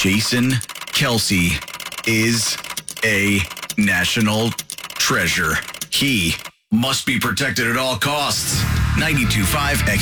Jason Kelce is a national treasure. He must be protected at all costs. 92.5